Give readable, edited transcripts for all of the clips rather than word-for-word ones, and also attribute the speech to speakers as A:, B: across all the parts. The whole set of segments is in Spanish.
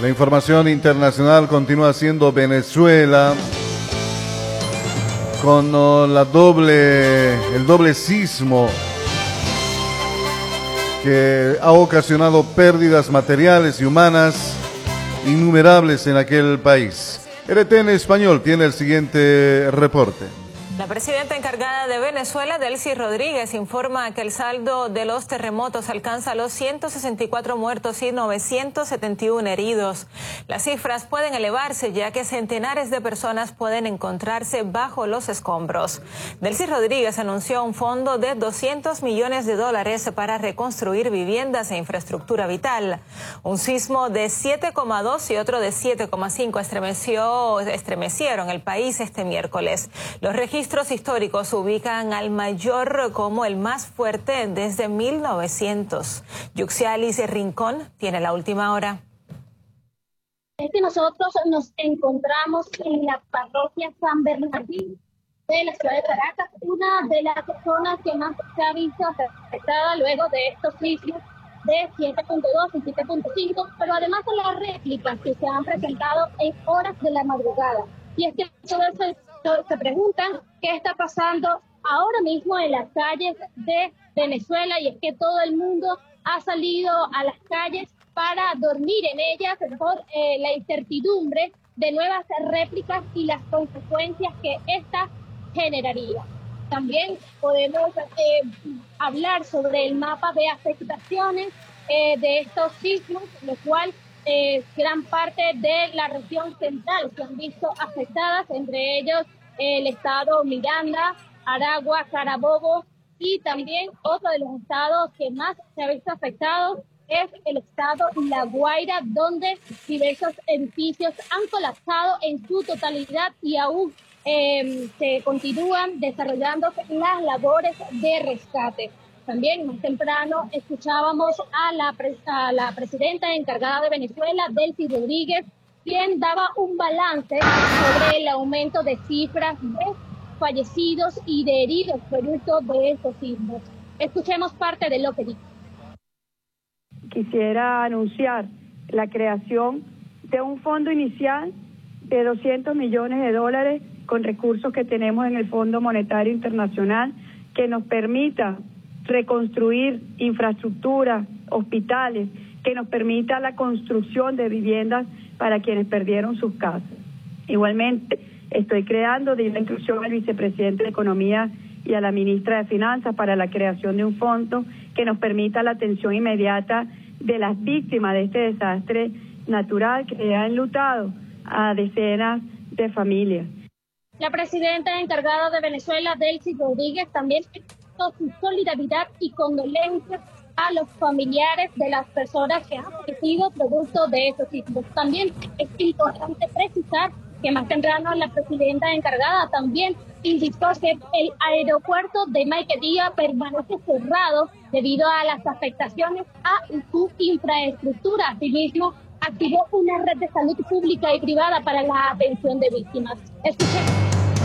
A: La información internacional continúa siendo Venezuela con el doble sismo que ha ocasionado pérdidas materiales y humanas innumerables en aquel país. RTN Español tiene el siguiente reporte.
B: La presidenta encargada de Venezuela, Delcy Rodríguez, informa que el saldo de los terremotos alcanza los 164 muertos y 971 heridos. Las cifras pueden elevarse ya que centenares de personas pueden encontrarse bajo los escombros. Delcy Rodríguez anunció un fondo de $200 millones para reconstruir viviendas e infraestructura vital. Un sismo de 7,2 y otro de 7,5 estremecieron el país este miércoles. Los registros históricos ubican al mayor como el más fuerte desde 1900. Yuxialis Rincón tiene la última hora.
C: Es que nosotros nos encontramos en la parroquia San Bernardino de la ciudad de Caracas, una de las zonas que más se ha visto afectada luego de estos sismos de 7.2 y 7.5, pero además de las réplicas que se han presentado en horas de la madrugada. Y es que se preguntan qué está pasando ahora mismo en las calles de Venezuela, y es que todo el mundo ha salido a las calles para dormir en ellas por la incertidumbre de nuevas réplicas y las consecuencias que esta generaría. También podemos hablar sobre el mapa de afectaciones de estos sismos, lo cual gran parte de la región central se han visto afectadas, entre ellos el estado Miranda, Aragua, Carabobo, y también otro de los estados que más se ha visto afectado es el estado La Guaira, donde diversos edificios han colapsado en su totalidad y aún se continúan desarrollando las labores de rescate. También más temprano escuchábamos a la presidenta encargada de Venezuela, Delcy Rodríguez, quien daba un balance sobre el aumento de cifras de fallecidos y de heridos producto de estos sismos. Escuchemos parte de lo que dijo.
D: Quisiera anunciar la creación de un fondo inicial de $200 millones con recursos que tenemos en el Fondo Monetario Internacional, que nos permita reconstruir infraestructura, hospitales, que nos permita la construcción de viviendas para quienes perdieron sus casas. Igualmente, estoy creando, di la instrucción al vicepresidente de Economía y a la ministra de Finanzas para la creación de un fondo que nos permita la atención inmediata de las víctimas de este desastre natural que ha enlutado a decenas de familias.
C: La presidenta encargada de Venezuela, Delcy Rodríguez, también su solidaridad y condolencias a los familiares de las personas que han fallecido producto de estos sismos. También es importante precisar que más temprano la presidenta encargada también indicó que el aeropuerto de Maiquetía permanece cerrado debido a las afectaciones a su infraestructura. Asimismo, activó una red de salud pública y privada para la atención de víctimas. Escuchemos.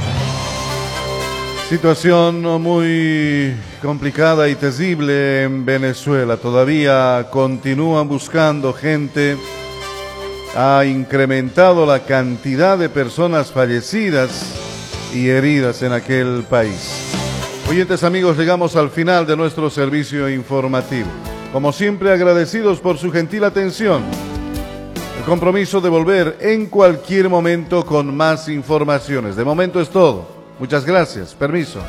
A: Situación muy complicada y terrible en Venezuela. Todavía continúan buscando gente. Ha incrementado la cantidad de personas fallecidas y heridas en aquel país. Oyentes amigos, llegamos al final de nuestro servicio informativo. Como siempre, agradecidos por su gentil atención. El compromiso de volver en cualquier momento con más informaciones. De momento es todo. Muchas gracias. Permiso.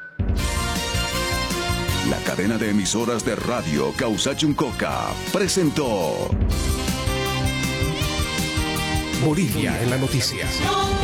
E: La cadena de emisoras de radio Causachuncoca presentó
F: Bolivia en las noticias.